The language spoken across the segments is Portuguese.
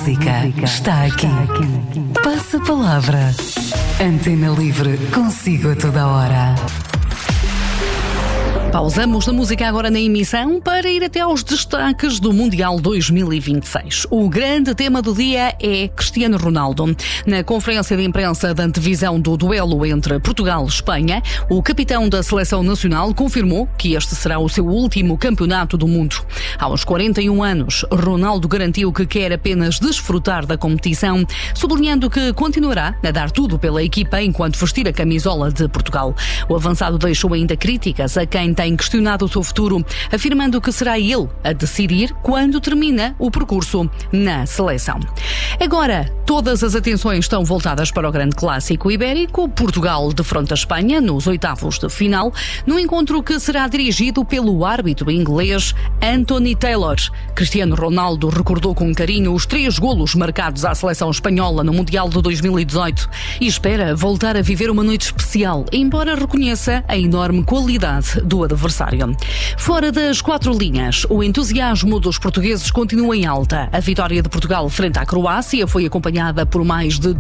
música está aqui. Passa a palavra. Antena Livre, consigo a toda hora. Pausamos na música agora na emissão para ir até aos destaques do Mundial 2026. O grande tema do dia é Cristiano Ronaldo. Na conferência de imprensa da antevisão do duelo entre Portugal e Espanha, o capitão da seleção nacional confirmou que este será o seu último campeonato do mundo. Aos 41 anos, Ronaldo garantiu que quer apenas desfrutar da competição, sublinhando que continuará a dar tudo pela equipa enquanto vestir a camisola de Portugal. O avançado deixou ainda críticas a quem tem questionado o seu futuro, afirmando que será ele a decidir quando termina o percurso na seleção. Agora, todas as atenções estão voltadas para o grande clássico ibérico, Portugal defronta a Espanha nos oitavos de final, no encontro que será dirigido pelo árbitro inglês Anthony Taylor. Cristiano Ronaldo recordou com carinho os 3 golos marcados à seleção espanhola no Mundial de 2018 e espera voltar a viver uma noite especial, embora reconheça a enorme qualidade do adversário. Fora das 4 linhas, o entusiasmo dos portugueses continua em alta. A vitória de Portugal frente à Croácia foi acompanhada por mais de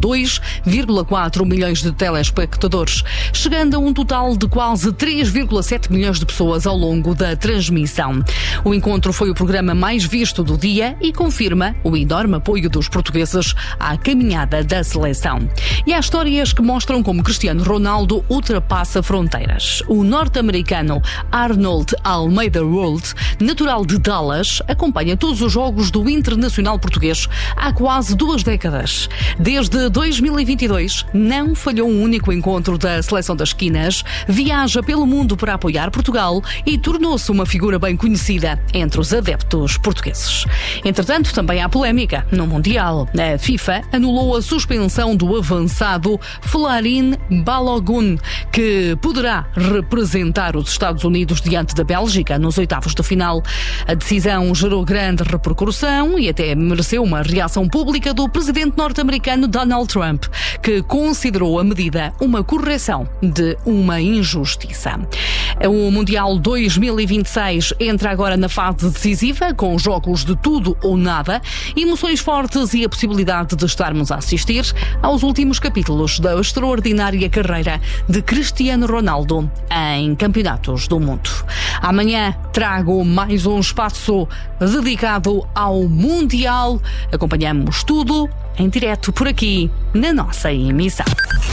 2,4 milhões de telespectadores, chegando a um total de quase 3,7 milhões de pessoas ao longo da transmissão. O encontro foi o programa mais visto do dia e confirma o enorme apoio dos portugueses à caminhada da seleção. E há histórias que mostram como Cristiano Ronaldo ultrapassa fronteiras. O norte-americano Arnold Almeida World, natural de Dallas, acompanha todos os jogos do Internacional português há quase 2 décadas. Desde 2022, não falhou um único encontro da Seleção das Quinas, viaja pelo mundo para apoiar Portugal e tornou-se uma figura bem conhecida entre os adeptos portugueses. Entretanto, também há polémica no Mundial. A FIFA anulou a suspensão do avançado Folarin Balogun, que poderá representar os Estados Unidos diante da Bélgica nos oitavos de final. A decisão gerou grande repercussão e até mereceu uma reação pública do presidente norte-americano Donald Trump, que considerou a medida uma correção de uma injustiça. O Mundial 2026 entra agora na fase decisiva, com jogos de tudo ou nada, emoções fortes e a possibilidade de estarmos a assistir aos últimos capítulos da extraordinária carreira de Cristiano Ronaldo em campeonatos do mundo. Amanhã trago mais um espaço dedicado ao Mundial. Acompanhamos tudo em direto por aqui na nossa emissão.